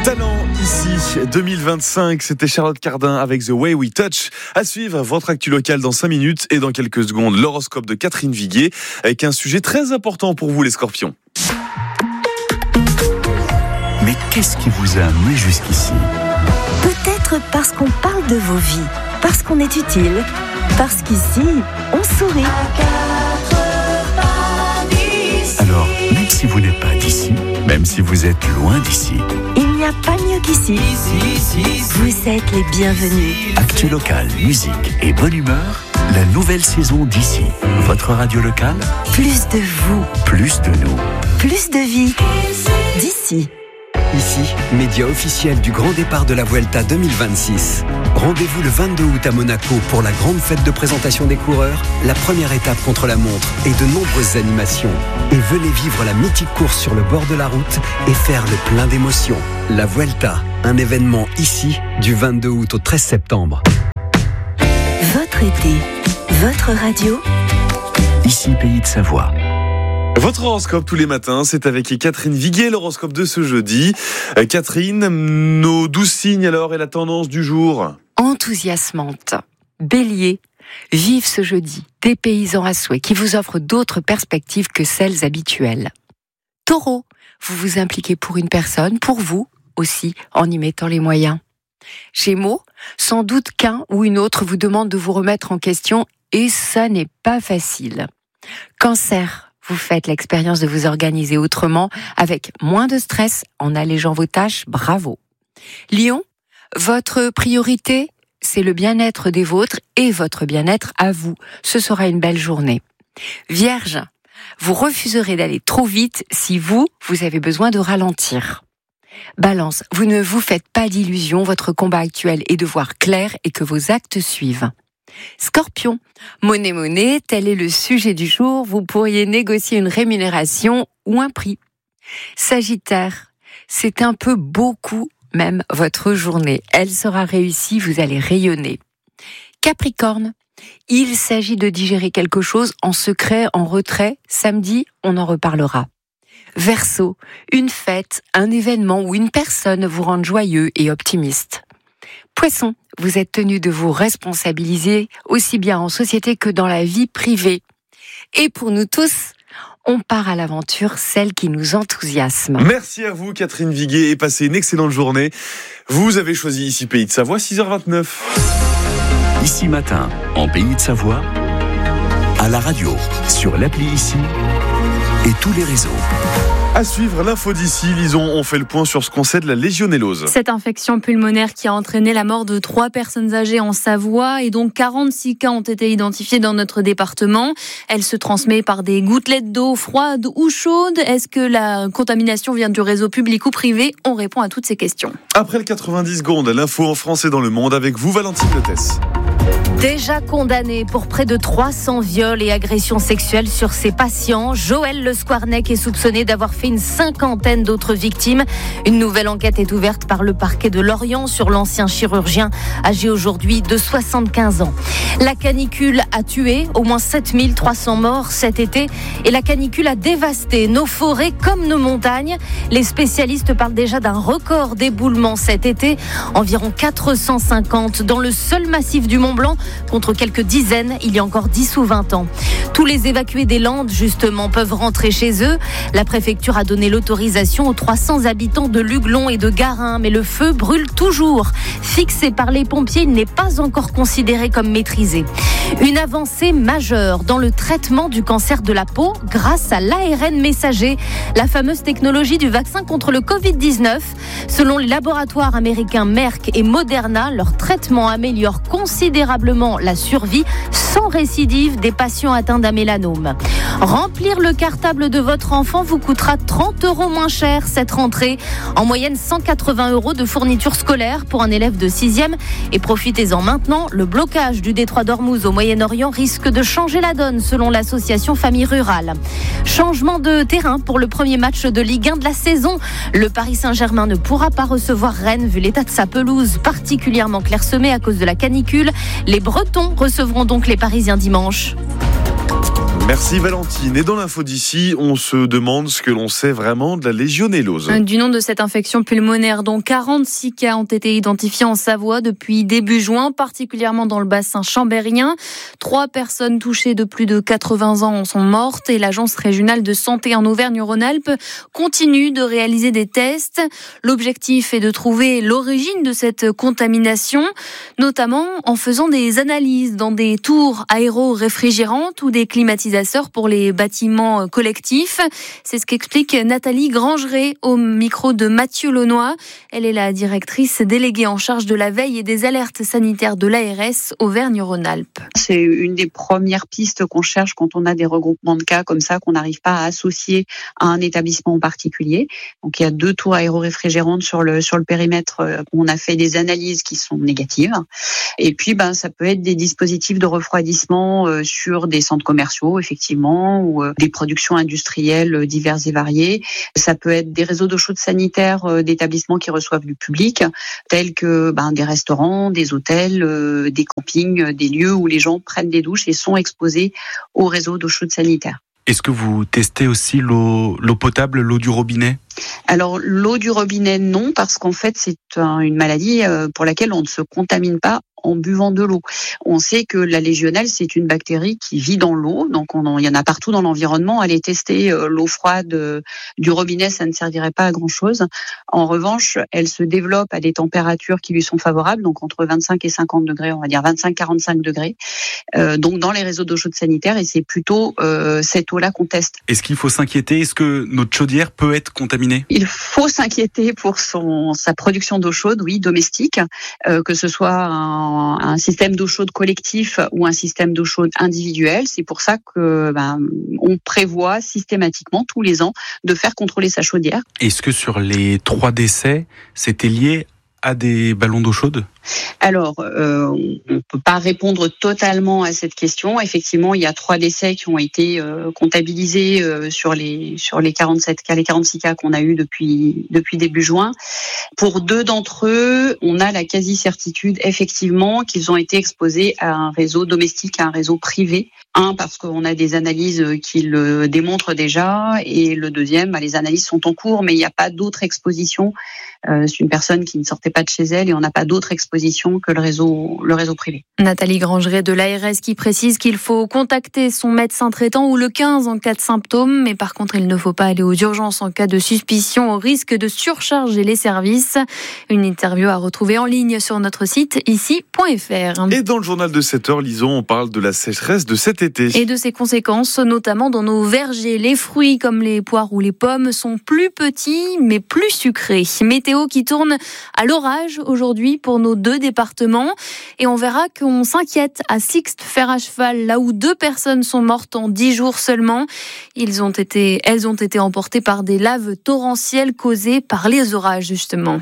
Talent ici 2025, c'était Charlotte Cardin avec The Way We Touch. À suivre votre actu local dans 5 minutes et dans quelques secondes l'horoscope de Catherine Viguier avec un sujet très important pour vous les Scorpions. Mais qu'est-ce qui vous a amené jusqu'ici ? Peut-être parce qu'on parle de vos vies, parce qu'on est utile, parce qu'ici, on sourit. Alors, même si vous n'êtes pas d'ici, même si vous êtes loin d'ici, Il n'y a pas mieux qu'ici. Vous êtes les bienvenus. actu local, musique et bonne humeur, la nouvelle saison d'ici. Votre radio locale, Plus de vous, plus de nous. plus de vie. D'ici. Ici, média officiel du grand départ de la Vuelta 2026. Rendez-vous le 22 août à Monaco pour la grande fête de présentation des coureurs, la première étape contre la montre et de nombreuses animations. Et venez vivre la mythique course sur le bord de la route et faire le plein d'émotions. La Vuelta, un événement ici du 22 août au 13 septembre. Votre été, votre radio. Ici, Pays de Savoie. Votre horoscope tous les matins, c'est avec Catherine Viguier, l'horoscope de ce jeudi. Catherine, nos 12 signes alors et la tendance du jour. Enthousiasmante. Bélier, vive ce jeudi, dépaysant à souhait, qui vous offre d'autres perspectives que celles habituelles. Taureau, vous vous impliquez pour une personne, pour vous aussi, en y mettant les moyens. Gémeaux, sans doute qu'un ou une autre vous demande de vous remettre en question et ça n'est pas facile. Cancer, vous faites l'expérience de vous organiser autrement, avec moins de stress, en allégeant vos tâches, bravo. Lion, votre priorité, c'est le bien-être des vôtres et votre bien-être à vous. Ce sera une belle journée. Vierge, vous refuserez d'aller trop vite si vous avez besoin de ralentir. Balance, vous ne vous faites pas d'illusions, votre combat actuel est de voir clair et que vos actes suivent. Scorpion, monnaie, tel est le sujet du jour, vous pourriez négocier une rémunération ou un prix. Sagittaire, c'est un peu beaucoup même votre journée, elle sera réussie, vous allez rayonner. Capricorne, il s'agit de digérer quelque chose en secret, en retrait, samedi, on en reparlera. Verseau, une fête, un événement ou une personne vous rend joyeux et optimiste. Poisson, vous êtes tenu de vous responsabiliser aussi bien en société que dans la vie privée. Et pour nous tous, on part à l'aventure, celle qui nous enthousiasme. Merci à vous Catherine Viguier et passez une excellente journée. Vous avez choisi ici Pays de Savoie, 6h29. Ici matin, en Pays de Savoie, à la radio, sur l'appli Ici et tous les réseaux. À suivre l'info d'ici, Lison, on fait le point sur ce qu'on sait de la légionellose. Cette infection pulmonaire qui a entraîné la mort de 3 personnes âgées en Savoie et dont 46 cas ont été identifiés dans notre département. Elle se transmet par des gouttelettes d'eau froide ou chaude. Est-ce que la contamination vient du réseau public ou privé ? On répond à toutes ces questions. Après le 90 secondes, l'info en France et dans le monde avec vous, Valentine Lettès. Déjà condamné pour près de 300 viols et agressions sexuelles sur ses patients, Joël Le Squarnec est soupçonné d'avoir fait une 50aine d'autres victimes. Une nouvelle enquête est ouverte par le parquet de Lorient sur l'ancien chirurgien, âgé aujourd'hui de 75 ans. La canicule a tué au moins 7300 morts cet été et la canicule a dévasté nos forêts comme nos montagnes. Les spécialistes parlent déjà d'un record d'éboulement cet été, environ 450 dans le seul massif du Mont-Blanc, contre quelques dizaines il y a encore 10 ou 20 ans. Tous les évacués des Landes, justement, peuvent rentrer chez eux. La préfecture a donné l'autorisation aux 300 habitants de Luglon et de Garin, mais le feu brûle toujours. Fixé par les pompiers, il n'est pas encore considéré comme maîtrisé. Une avancée majeure dans le traitement du cancer de la peau grâce à l'ARN messager, la fameuse technologie du vaccin contre le Covid-19. Selon les laboratoires américains Merck et Moderna, leur traitement améliore considérablement la survie sans récidive des patients atteints d'un mélanome. Remplir le cartable de votre enfant vous coûtera 30 € moins cher cette rentrée. En moyenne 180 € de fournitures scolaires pour un élève de 6e. Et profitez-en maintenant, le blocage du détroit d'Ormuz au Moyen-Orient risque de changer la donne selon l'association Famille Rurale. Changement de terrain pour le premier match de Ligue 1 de la saison. Le Paris Saint-Germain ne pourra pas recevoir Rennes vu l'état de sa pelouse particulièrement clairsemée à cause de la canicule. Les Bretons recevront donc les Parisiens dimanche. Merci Valentine. Et dans l'info d'ici, on se demande ce que l'on sait vraiment de la légionellose. Du nom de cette infection pulmonaire, dont 46 cas ont été identifiés en Savoie depuis début juin, particulièrement dans le bassin chambérien. 3 personnes touchées de plus de 80 ans en sont mortes et l'Agence régionale de santé en Auvergne-Rhône-Alpes continue de réaliser des tests. L'objectif est de trouver l'origine de cette contamination, notamment en faisant des analyses dans des tours aéro-réfrigérantes ou des climatisateurs pour les bâtiments collectifs. C'est ce qu'explique Nathalie Grangeret au micro de Mathieu Launois. Elle est la directrice déléguée en charge de la veille et des alertes sanitaires de l'ARS Auvergne-Rhône-Alpes. C'est une des premières pistes qu'on cherche quand on a des regroupements de cas comme ça qu'on n'arrive pas à associer à un établissement en particulier. Donc il y a 2 tours aéro-réfrigérantes sur le périmètre où on a fait des analyses qui sont négatives. Et puis ça peut être des dispositifs de refroidissement sur des centres commerciaux effectivement ou des productions industrielles diverses et variées. Ça peut être des réseaux d'eau chaude sanitaire d'établissements qui reçoivent du public, tels que des restaurants, des hôtels, des campings, des lieux où les gens prennent des douches et sont exposés au réseau d'eau chaude sanitaire. Est-ce que vous testez aussi l'eau potable, l'eau du robinet ? Alors l'eau du robinet non, parce qu'en fait c'est une maladie pour laquelle on ne se contamine pas en buvant de l'eau. On sait que la légionelle, c'est une bactérie qui vit dans l'eau, donc il y en a partout dans l'environnement. Aller tester l'eau froide du robinet, ça ne servirait pas à grand-chose. En revanche, elle se développe à des températures qui lui sont favorables, donc entre 25 et 50 degrés, on va dire 25-45 degrés, donc dans les réseaux d'eau chaude sanitaire, et c'est plutôt cette eau-là qu'on teste. Est-ce qu'il faut s'inquiéter ? Est-ce que notre chaudière peut être contaminée ? Il faut s'inquiéter pour sa production d'eau chaude, oui, domestique, que ce soit un système d'eau chaude collectif ou un système d'eau chaude individuel. C'est pour ça que on prévoit systématiquement tous les ans de faire contrôler sa chaudière. Est-ce que sur les 3 décès, c'était lié à des ballons d'eau chaude ? Alors, on ne peut pas répondre totalement à cette question. Effectivement, il y a 3 décès qui ont été comptabilisés sur les 47 cas, les 46 cas qu'on a eu depuis début juin. Pour 2 d'entre eux, on a la quasi-certitude effectivement qu'ils ont été exposés à un réseau domestique, à un réseau privé. Un, parce qu'on a des analyses qui le démontrent déjà, et le deuxième, les analyses sont en cours, mais il n'y a pas d'autre exposition. C'est une personne qui ne sortait pas de chez elle et on n'a pas d'autre exposition que le réseau privé. Nathalie Grangeret de l'ARS qui précise qu'il faut contacter son médecin traitant ou le 15 en cas de symptômes, mais par contre il ne faut pas aller aux urgences en cas de suspicion au risque de surcharger les services. Une interview à retrouver en ligne sur notre site ici.fr. Et dans le journal de 7h, Lison, on parle de la sécheresse de cet été. Et de ses conséquences, notamment dans nos vergers. Les fruits comme les poires ou les pommes sont plus petits mais plus sucrés. Météo qui tourne à l'orage aujourd'hui pour nos 2 départements. Et on verra qu'on s'inquiète à Sixte Fer à cheval, là où 2 personnes sont mortes en 10 jours seulement. Elles ont été emportées par des laves torrentielles causées par les orages, justement.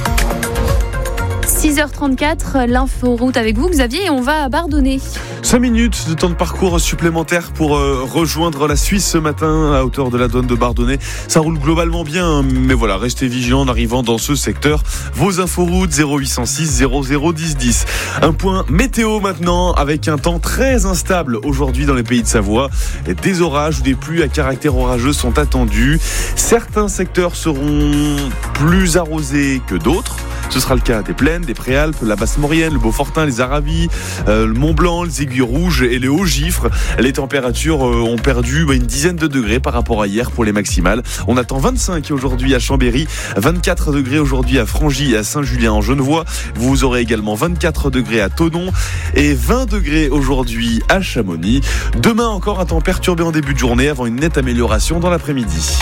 6h34, l'inforoute avec vous, Xavier, et on va à Bardonnay. 5 minutes de temps de parcours supplémentaire pour rejoindre la Suisse ce matin à hauteur de la douane de Bardonnay. Ça roule globalement bien, mais voilà, restez vigilants en arrivant dans ce secteur. Vos inforoutes 0806 00 10 10. Un point météo maintenant avec un temps très instable aujourd'hui dans les pays de Savoie. Des orages ou des pluies à caractère orageux sont attendus. Certains secteurs seront plus arrosés que d'autres. Ce sera le cas des Plaines, des Préalpes, la Basse-Maurienne, le Beaufortin, les Aravis, le Mont-Blanc, les Aiguilles Rouges et les Hauts-Gifres. Les températures ont perdu une dizaine de degrés par rapport à hier pour les maximales. On attend 25 aujourd'hui à Chambéry, 24 degrés aujourd'hui à Frangy et à Saint-Julien en Genevois. Vous aurez également 24 degrés à Thonon et 20 degrés aujourd'hui à Chamonix. Demain encore un temps perturbé en début de journée avant une nette amélioration dans l'après-midi.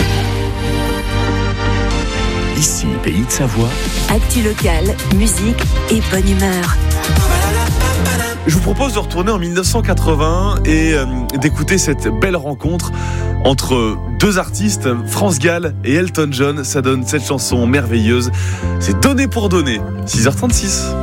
Ici, Pays de Savoie. Actu locale, musique et bonne humeur. Je vous propose de retourner en 1980 et d'écouter cette belle rencontre entre 2 artistes, France Gall et Elton John. Ça donne cette chanson merveilleuse. C'est Donné pour donner. 6h36.